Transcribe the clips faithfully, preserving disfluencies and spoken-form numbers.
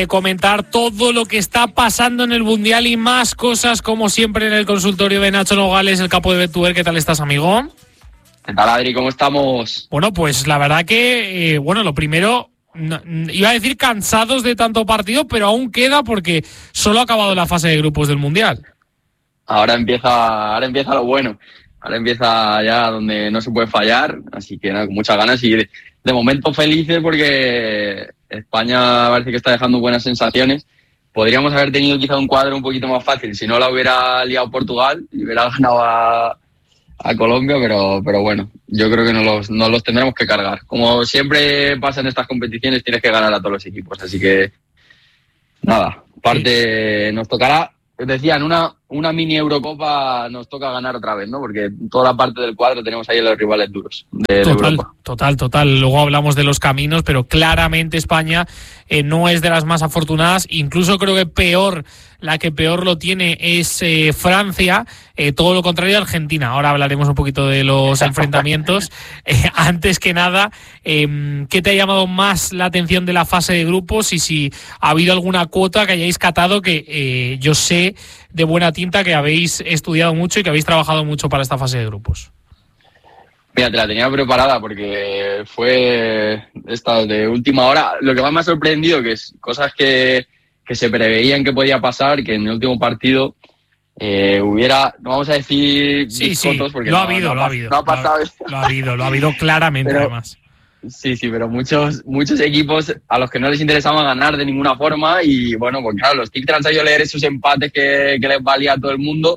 comentar todo lo que está pasando en el Mundial y más cosas, como siempre, en el consultorio de Nacho Nogales, el capo de Bettuer. ¿Qué tal estás, amigo? ¿Qué tal, Adri? ¿Cómo estamos? Bueno, pues la verdad que, eh, bueno, lo primero, no, iba a decir cansados de tanto partido, pero aún queda porque solo ha acabado la fase de grupos del Mundial. Ahora empieza, ahora empieza lo bueno. Ahora empieza ya donde no se puede fallar, así que nada, con muchas ganas y de, de momento felices porque España parece que está dejando buenas sensaciones. Podríamos haber tenido quizá un cuadro un poquito más fácil si no la hubiera liado Portugal y hubiera ganado a, a Colombia, pero, pero bueno, yo creo que no los, no los tendremos que cargar. Como siempre pasa en estas competiciones, tienes que ganar a todos los equipos, así que nada, parte sí. Nos tocará. Decían, una, una mini Eurocopa nos toca ganar otra vez, ¿no? Porque toda la parte del cuadro tenemos ahí a los rivales duros de, total, de Europa. Total, total. Luego hablamos de los caminos, pero claramente España eh, no es de las más afortunadas. Incluso creo que peor, la que peor lo tiene es eh, Francia. Eh, todo lo contrario, Argentina. Ahora hablaremos un poquito de los enfrentamientos. Eh, antes que nada, eh, ¿qué te ha llamado más la atención de la fase de grupos? Y si ha habido alguna cuota que hayáis catado, que eh, yo sé de buena tinta que habéis estudiado mucho y que habéis trabajado mucho para esta fase de grupos. Mira, te la tenía preparada porque fue esta de última hora. Lo que más me ha sorprendido, que es cosas que, que se preveían que podía pasar, que en el último partido eh, hubiera, no vamos a decir sí, biscotos, sí, porque lo no, ha habido, no, lo ha habido, no ha pasado. Lo, lo ha habido, lo ha habido claramente, pero, además. Sí, sí, pero muchos muchos equipos a los que no les interesaba ganar de ninguna forma y bueno, pues claro, los Tic han sabido leer esos empates que, que les valía a todo el mundo.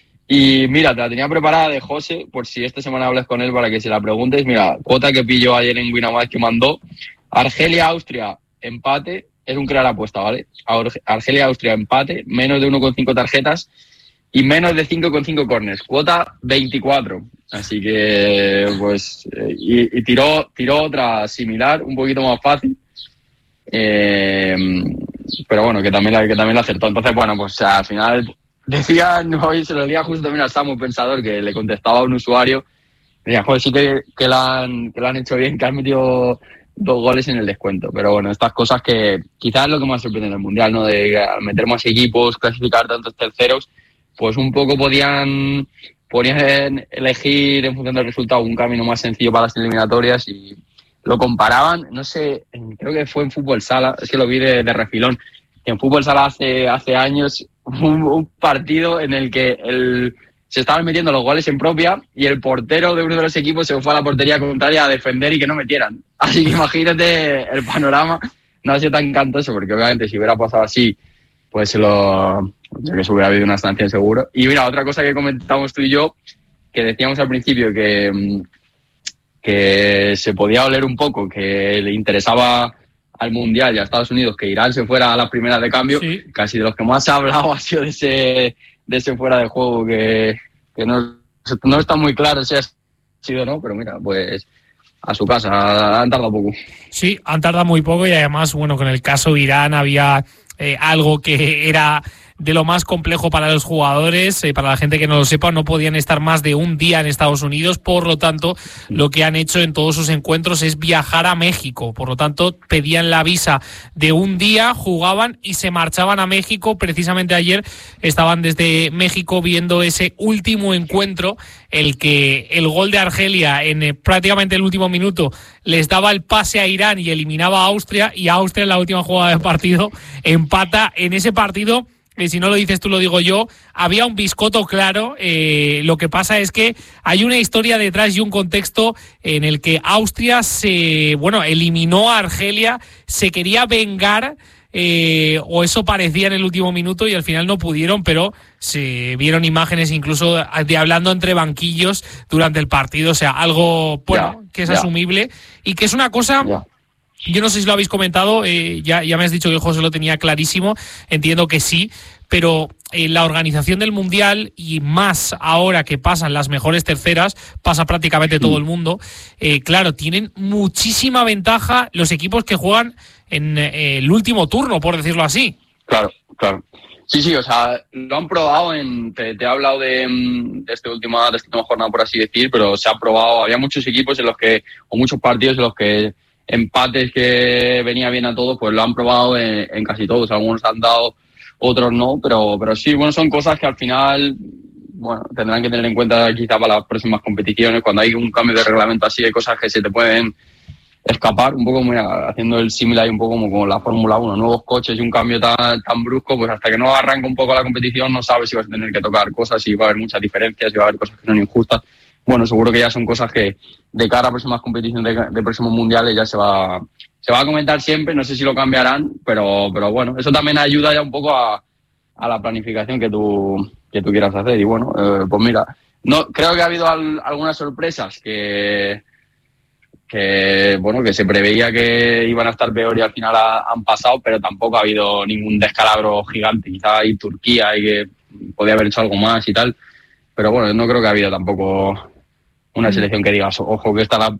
Y mira, te la tenía preparada de José, por si esta semana hables con él para que se la preguntes. Mira, cuota que pilló ayer en Winamax que mandó. Argelia-Austria, empate, es un crear apuesta, ¿vale? Argelia-Austria, empate, menos de uno coma cinco tarjetas y menos de cinco coma cinco corners. Cuota veinticuatro. Así que, pues, eh, y, y tiró, tiró otra similar, un poquito más fácil. Eh, pero bueno, que también, la, que también la acertó. Entonces, bueno, pues al final... Decía, hoy se lo leía justo también al Samu Pensador, que le contestaba a un usuario. Decía, joder, sí que, que, la han, que lo han hecho bien, que han metido dos goles en el descuento. Pero bueno, estas cosas que quizás es lo que más sorprende en el Mundial, ¿no? De meter más equipos, clasificar tantos terceros, pues un poco podían, podían elegir en función del resultado un camino más sencillo para las eliminatorias y lo comparaban, no sé, creo que fue en Fútbol Sala, es que lo vi de, de refilón, que en Fútbol Sala hace, hace años... Un, un partido en el que el, se estaban metiendo los goles en propia y el portero de uno de los equipos se fue a la portería contraria a defender y que no metieran. Así que imagínate el panorama. No ha sido tan cantoso porque obviamente si hubiera pasado así, pues lo, yo que se hubiera habido una sanción seguro. Y mira, otra cosa que comentamos tú y yo, que decíamos al principio que, que se podía oler un poco, que le interesaba al Mundial y a Estados Unidos que Irán se fuera a las primeras de cambio, sí. Casi de los que más se ha hablado ha sido de ese, de ese fuera de juego que, que no, no está muy claro si ha sido o no, pero mira, pues a su casa, han tardado poco. Sí, han tardado muy poco y además, bueno, con el caso Irán había eh, algo que era de lo más complejo para los jugadores, eh, para la gente que no lo sepa, no podían estar más de un día en Estados Unidos, por lo tanto, lo que han hecho en todos sus encuentros es viajar a México, por lo tanto, pedían la visa de un día, jugaban y se marchaban a México. Precisamente ayer estaban desde México viendo ese último encuentro, el que el gol de Argelia en eh, prácticamente el último minuto les daba el pase a Irán y eliminaba a Austria, y Austria en la última jugada del partido empata. En ese partido, que si no lo dices tú lo digo yo, había un biscoto claro. Eh, lo que pasa es que hay una historia detrás y un contexto en el que Austria se, bueno, eliminó a Argelia, se quería vengar, eh, o eso parecía en el último minuto, y al final no pudieron, pero se vieron imágenes incluso de hablando entre banquillos durante el partido. O sea, algo bueno, yeah, que es yeah. asumible y que es una cosa... Yeah. Yo no sé si lo habéis comentado, eh, ya, ya me has dicho que José lo tenía clarísimo, entiendo que sí, pero eh, la organización del Mundial, y más ahora que pasan las mejores terceras, pasa prácticamente todo el mundo, eh, claro, tienen muchísima ventaja los equipos que juegan en eh, el último turno, por decirlo así. Claro, claro. Sí, sí, o sea, lo han probado, en, te, te he hablado de, de, este última, de esta última jornada, por así decir, pero se ha probado, había muchos equipos en los que, o muchos partidos en los que empates que venía bien a todos, pues lo han probado en, en casi todos. Algunos han dado, otros no, pero, pero sí, bueno, son cosas que al final, bueno, tendrán que tener en cuenta quizá para las próximas competiciones, cuando hay un cambio de reglamento así, hay cosas que se te pueden escapar, un poco muy haciendo el símil ahí un poco como con la Fórmula uno, nuevos coches y un cambio tan, tan brusco, pues hasta que no arranca un poco la competición no sabes si vas a tener que tocar cosas, si va a haber muchas diferencias, si va a haber cosas que son injustas. Bueno, seguro que ya son cosas que de cara a próximas competiciones de, de próximos mundiales ya se va se va a comentar siempre, no sé si lo cambiarán, pero pero bueno, eso también ayuda ya un poco a, a la planificación que tú que tú quieras hacer. Y bueno, eh, pues mira, no creo que ha habido al, algunas sorpresas que que bueno, que se preveía que iban a estar peor y al final ha, han pasado, pero tampoco ha habido ningún descalabro gigante. Quizá hay Turquía y que podía haber hecho algo más y tal, pero bueno, no creo que ha habido tampoco una selección que digas, ojo, que esta la,